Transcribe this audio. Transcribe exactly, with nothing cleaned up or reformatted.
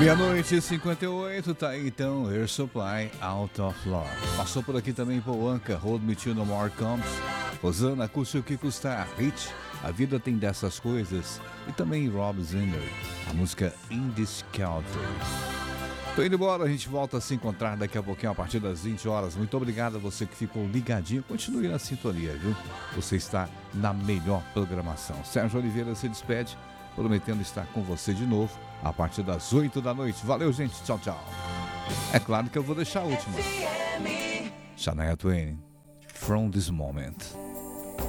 Meia-noite e cinquenta e oito, tá aí então Air Supply, Out of Love. Passou por aqui também Paul Anka, Hold Me Till No More Comes. Rosana, custe o que custar, Hit, A Vida Tem Dessas Coisas. E também Rob Zimmer, a música Indiscovery. Tô indo embora, a gente volta a se encontrar daqui a pouquinho a partir das vinte horas. Muito obrigado a você que ficou ligadinho. Continue na sintonia, viu? Você está na melhor programação. Sérgio Oliveira se despede, prometendo estar com você de novo a partir das oito da noite. Valeu, gente. Tchau, tchau. É claro que eu vou deixar a última. Shania Twain, From This Moment.